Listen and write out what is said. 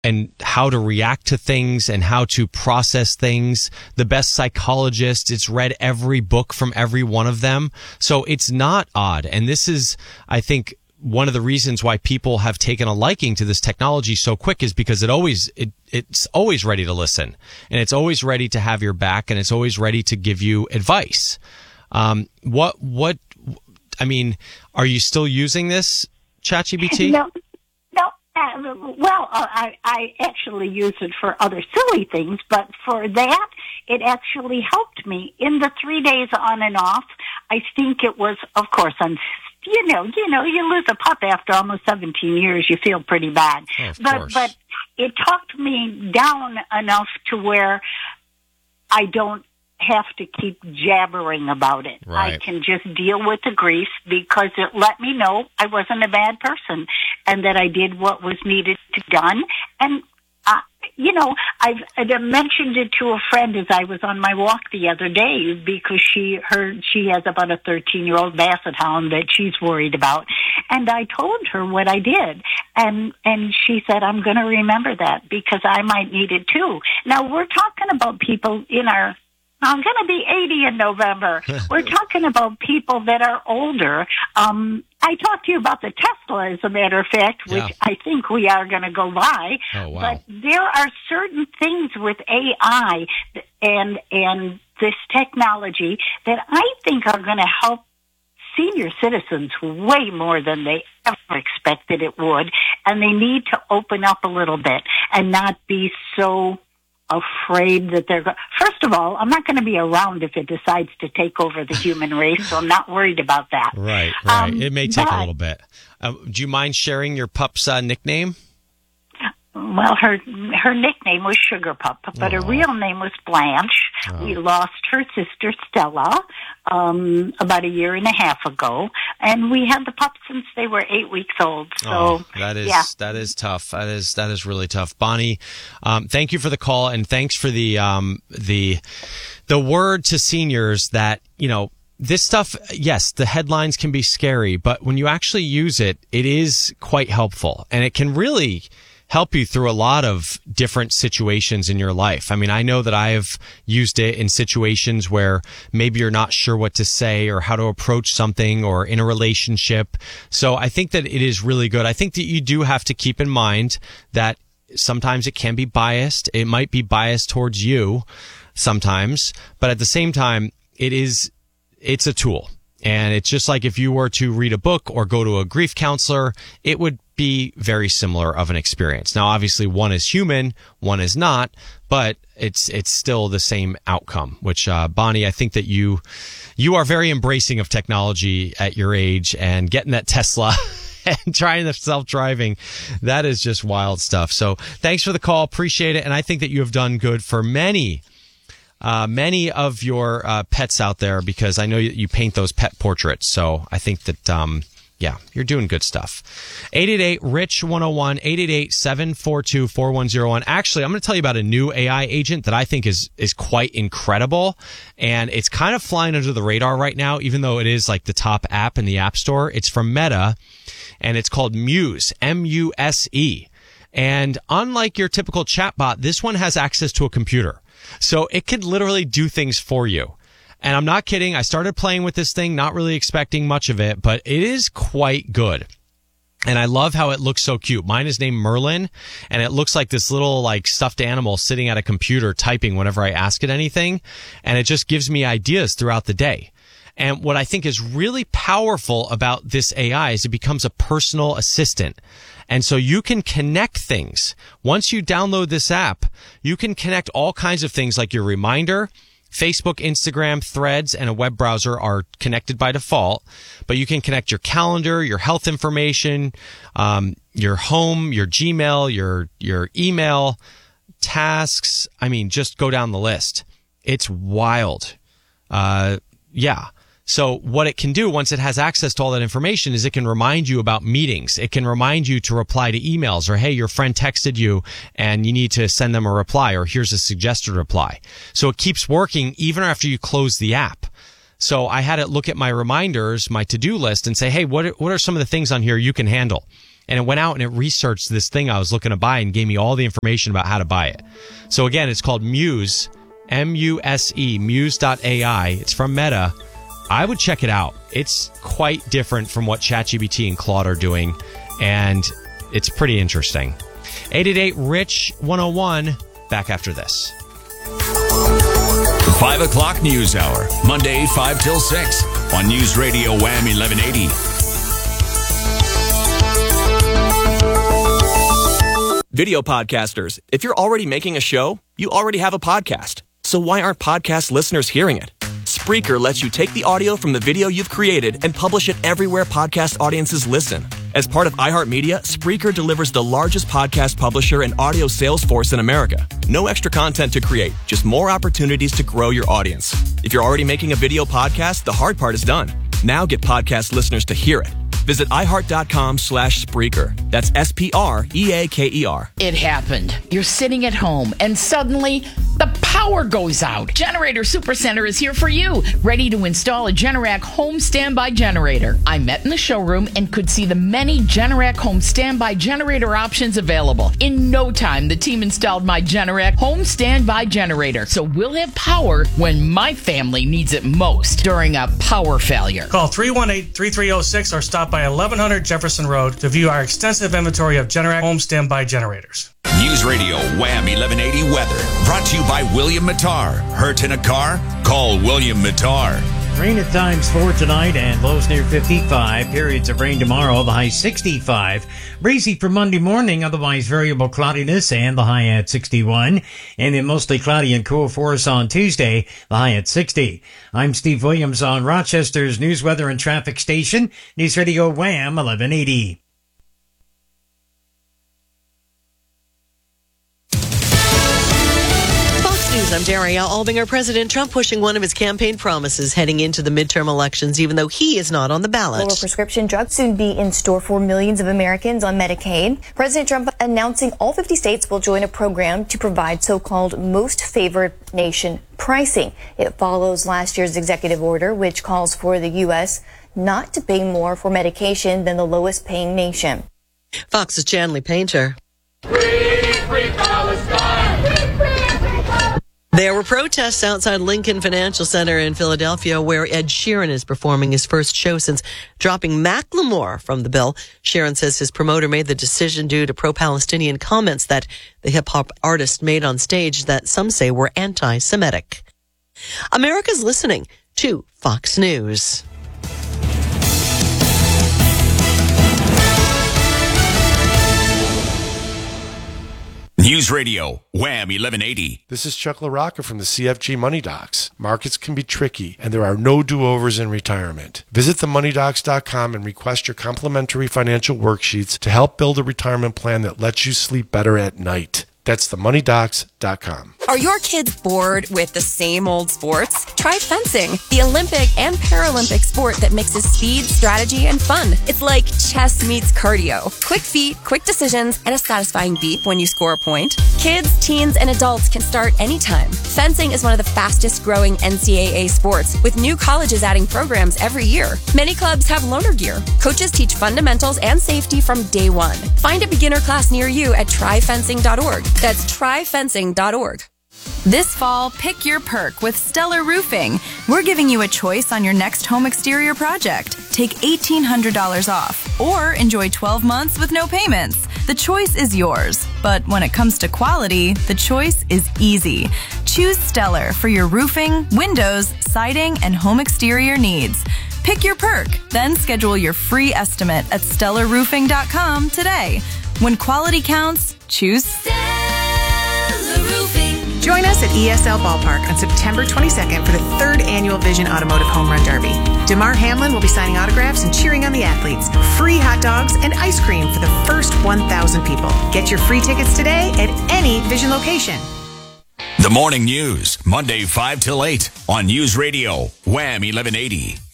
and how to react to things and how to process things. The best psychologist. It's read every book from every one of them. So it's not odd. And this is, I think, one of the reasons why people have taken a liking to this technology so quick is because it's always ready to listen, and it's always ready to have your back, and it's always ready to give you advice. I mean, are you still using this, ChatGPT? No. I actually use it for other silly things, but for that, it actually helped me. In the 3 days on and off, I think it was, of course, you lose a pup after almost 17 years, you feel pretty bad. But it talked me down enough to where I don't have to keep jabbering about it. Right. I can just deal with the grief because it let me know I wasn't a bad person and that I did what was needed to be done. And, I've mentioned it to a friend as I was on my walk the other day because she has about a 13-year-old basset hound that she's worried about. And I told her what I did. And she said, I'm going to remember that because I might need it too. Now, we're talking about people I'm going to be 80 in November. We're talking about people that are older. I talked to you about the Tesla, as a matter of fact, which I think we are going to go buy. Oh, wow. But there are certain things with AI and this technology that I think are going to help senior citizens way more than they ever expected it would. And they need to open up a little bit and not be so afraid that first of all, I'm not going to be around if it decides to take over the human race, so I'm not worried about that. Right. It may take a little bit. Do you mind sharing your pup's nickname? Well, her nickname was Sugar Pup, but her real name was Blanche. Oh. We lost her sister Stella about a year and a half ago, and we had the pup since they were 8 weeks old. So that is tough. That is really tough. Bonnie, thank you for the call, and thanks for the word to seniors that this stuff. Yes, the headlines can be scary, but when you actually use it, it is quite helpful, and it can really help you through a lot of different situations in your life. I mean, I know that I have used it in situations where maybe you're not sure what to say or how to approach something or in a relationship. So I think that it is really good. I think that you do have to keep in mind that sometimes it can be biased. It might be biased towards you sometimes, but at the same time, it's a tool. And it's just like if you were to read a book or go to a grief counselor, it would be very similar of an experience. Now, obviously, one is human, one is not, but it's still the same outcome, which, Bonnie, I think that you are very embracing of technology at your age and getting that Tesla and trying the self-driving. That is just wild stuff. So thanks for the call. Appreciate it. And I think that you have done good for many of your pets out there, because I know you paint those pet portraits. So I think that, you're doing good stuff. 888-RICH-101, 888-742-4101. Actually, I'm going to tell you about a new AI agent that I think is quite incredible. And it's kind of flying under the radar right now, even though it is like the top app in the App Store. It's from Meta, and it's called Muse, M-U-S-E. And unlike your typical chatbot, this one has access to a computer. So it could literally do things for you. And I'm not kidding. I started playing with this thing, not really expecting much of it, but it is quite good. And I love how it looks so cute. Mine is named Merlin, and it looks like this little stuffed animal sitting at a computer typing whenever I ask it anything. And it just gives me ideas throughout the day. And what I think is really powerful about this AI is it becomes a personal assistant. And so you can connect things. Once you download this app, you can connect all kinds of things like your reminder. Facebook, Instagram, Threads, and a web browser are connected by default, but you can connect your calendar, your health information, your home, your Gmail, your email, tasks. I mean, just go down the list. It's wild. So what it can do once it has access to all that information is it can remind you about meetings. It can remind you to reply to emails, or, hey, your friend texted you and you need to send them a reply, or here's a suggested reply. So it keeps working even after you close the app. So I had it look at my reminders, my to-do list, and say, hey, what are some of the things on here you can handle? and it went out and it researched this thing I was looking to buy and gave me all the information about how to buy it. So again, it's called Muse, M-U-S-E, Muse.ai. It's from Meta. I would check it out. It's quite different from what ChatGPT and Claude are doing, and it's pretty interesting. 888-RICH-101. Back after this. 5 o'clock news hour, Monday 5 till 6 on News Radio Wham 1180. Video podcasters, if you're already making a show, you already have a podcast. So why aren't podcast listeners hearing it? Spreaker lets you take the audio from the video you've created and publish it everywhere podcast audiences listen. As part of iHeartMedia, Spreaker delivers the largest podcast publisher and audio sales force in America. No extra content to create, just more opportunities to grow your audience. If you're already making a video podcast, the hard part is done. Now get podcast listeners to hear it. Visit iHeart.com/Spreaker. That's SPREAKER. It happened. You're sitting at home and suddenly the power goes out. Generator Supercenter is here for you, ready to install a Generac home standby generator. I met in the showroom and could see the many Generac home standby generator options available. In no time, the team installed my Generac home standby generator, so we'll have power when my family needs it most during a power failure. Call 318-3306 or stop by 1100 Jefferson Road to view our extensive inventory of Generac home standby generators. News Radio Wham 1180 weather brought to you by William Mattar. Hurt in a car? Call William Mattar. Rain at times for tonight and lows near 55. Periods of rain tomorrow, the high 65. Breezy for Monday morning, otherwise variable cloudiness and the high at 61. And then mostly cloudy and cool for us on Tuesday, the high at 60. I'm Steve Williams on Rochester's News, Weather, and Traffic Station, News Radio Wham 1180. News, I'm Darielle Albinger. President Trump pushing one of his campaign promises heading into the midterm elections, even though he is not on the ballot. Lower prescription drugs soon be in store for millions of Americans on Medicaid. President Trump announcing all 50 states will join a program to provide so-called most favored nation pricing. It follows last year's executive order, which calls for the U.S. not to pay more for medication than the lowest paying nation. Fox's Chanley Painter. Free Palestine! There were protests outside Lincoln Financial Center in Philadelphia where Ed Sheeran is performing his first show since dropping Macklemore from the bill. Sheeran says his promoter made the decision due to pro-Palestinian comments that the hip-hop artist made on stage that some say were anti-Semitic. America's listening to Fox News. News Radio Wham 1180. This is Chuck LaRocca from the CFG Money Docs. Markets can be tricky, and there are no do-overs in retirement. Visit themoneydocs.com and request your complimentary financial worksheets to help build a retirement plan that lets you sleep better at night. That's themoneydocs.com. Are your kids bored with the same old sports? Try fencing, the Olympic and Paralympic sport that mixes speed, strategy, and fun. It's like chess meets cardio. Quick feet, quick decisions, and a satisfying beat when you score a point. Kids, teens, and adults can start anytime. Fencing is one of the fastest growing NCAA sports, with new colleges adding programs every year. Many clubs have loaner gear. Coaches teach fundamentals and safety from day one. Find a beginner class near you at tryfencing.org. That's tryfencing.org. This fall, pick your perk with Stellar Roofing. We're giving you a choice on your next home exterior project. Take $1,800 off or enjoy 12 months with no payments. The choice is yours. But when it comes to quality, the choice is easy. Choose Stellar for your roofing, windows, siding, and home exterior needs. Pick your perk, then schedule your free estimate at StellarRoofing.com today. When quality counts, choose Stellar Roofing. Join us at ESL Ballpark on September 22nd for the 3rd annual Vision Automotive Home Run Derby. DeMar Hamlin will be signing autographs and cheering on the athletes. Free hot dogs and ice cream for the first 1,000 people. Get your free tickets today at any Vision location. The Morning News, Monday 5 till 8 on News Radio Wham 1180.